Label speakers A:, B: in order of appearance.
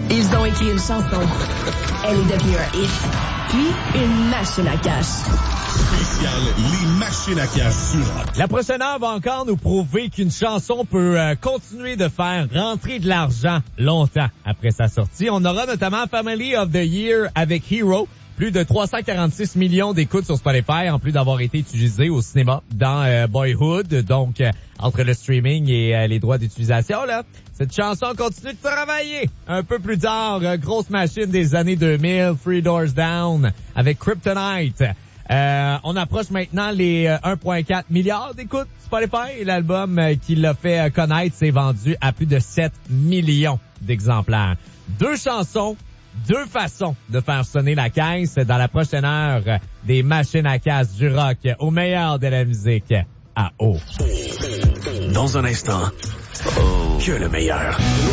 A: Ils ont écrit une chanson. Elle est devenue un hit. Puis, une machine à cash.
B: Spécial les machines à cash sur Rock.
C: La prochaine heure va encore nous prouver qu'une chanson peut continuer de faire rentrer de l'argent longtemps après sa sortie. On aura notamment Family of the Year avec Hero. Plus de 346 millions d'écoutes sur Spotify, en plus d'avoir été utilisé au cinéma dans Boyhood. Donc, entre le streaming et les droits d'utilisation, là, cette chanson continue de travailler. Un peu plus tard, grosse machine des années 2000, Three Doors Down avec Kryptonite. On approche maintenant les 1,4 milliards d'écoutes Spotify et l'album qui l'a fait connaître s'est vendu à plus de 7 millions d'exemplaires. 2 chansons, 2 façons de faire sonner la caisse dans la prochaine heure des machines à casse du rock au meilleur de la musique à eau.
D: Dans un instant, que le meilleur.